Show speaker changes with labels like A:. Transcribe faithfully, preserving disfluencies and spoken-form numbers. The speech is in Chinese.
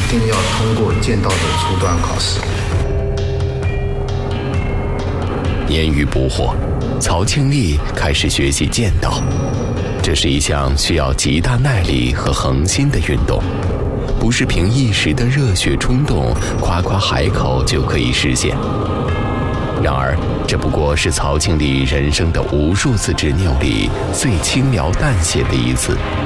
A: 定要通过剑道的初段考试。
B: 年逾不惑，曹庆历开始学习剑道。这是一项需要极大耐力和恒心的运动，不是凭一时的热血冲动、夸夸海口就可以实现。然而，这不过是曹庆历人生的无数次执拗里最轻描淡写的一次。